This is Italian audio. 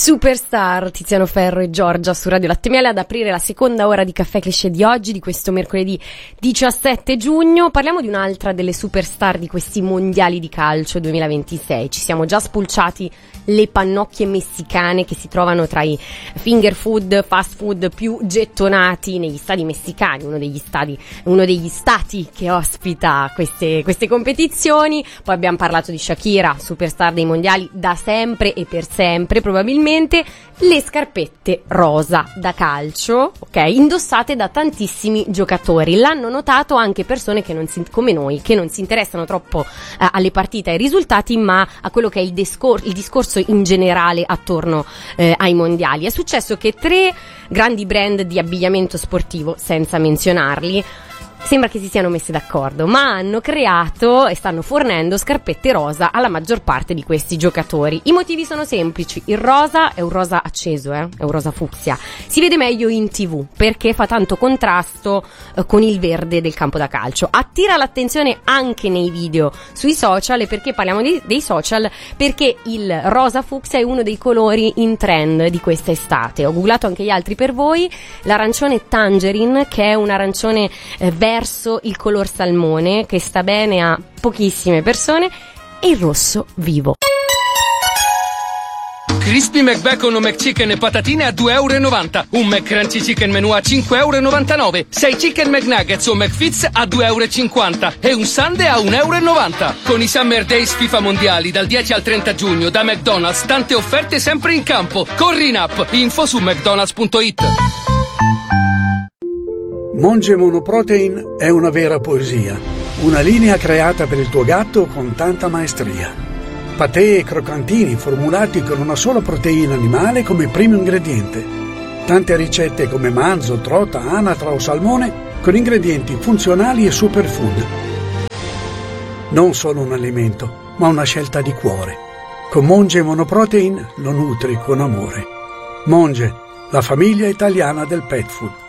Superstar, Tiziano Ferro e Giorgia su Radio Latte Miele ad aprire la seconda ora di Caffè Cliché di oggi, di questo mercoledì 17 giugno. Parliamo di un'altra delle superstar di questi mondiali di calcio 2026. Ci siamo già spulciati le pannocchie messicane che si trovano tra i finger food, fast food più gettonati negli stadi messicani, uno degli stati che ospita queste competizioni. Poi abbiamo parlato di Shakira, superstar dei mondiali da sempre e per sempre, probabilmente. Le scarpette rosa da calcio, ok, indossate da tantissimi giocatori. L'hanno notato anche persone che come noi, che non si interessano troppo alle partite, ai risultati, ma a quello che è il discorso in generale attorno ai mondiali. È successo che 3 grandi brand di abbigliamento sportivo, senza menzionarli, sembra che si siano messi d'accordo, ma hanno creato e stanno fornendo scarpette rosa alla maggior parte di questi giocatori. I motivi sono semplici: il rosa è un rosa acceso, è un rosa fucsia, si vede meglio in TV perché fa tanto contrasto con il verde del campo da calcio, attira l'attenzione anche nei video sui social. E perché parliamo dei social? Perché il rosa fucsia è uno dei colori in trend di questa estate. Ho googlato anche gli altri per voi: l'arancione tangerine, che è un arancione verso il color salmone, che sta bene a pochissime persone, e il rosso vivo. Crispy McBacon o McChicken e patatine a €2,90. Un McCrunchy Chicken Menù a €5,99. 6 Chicken McNuggets o McFits a €2,50. E un sundae a €1,90. Con i Summer Days FIFA Mondiali dal 10 al 30 giugno da McDonald's, tante offerte sempre in campo. Corri in app, info su mcdonalds.it. Monge Monoprotein è una vera poesia, una linea creata per il tuo gatto con tanta maestria. Patè e croccantini formulati con una sola proteina animale come primo ingrediente. Tante ricette come manzo, trota, anatra o salmone con ingredienti funzionali e superfood. Non solo un alimento, ma una scelta di cuore. Con Monge Monoprotein lo nutri con amore. Monge, la famiglia italiana del pet food.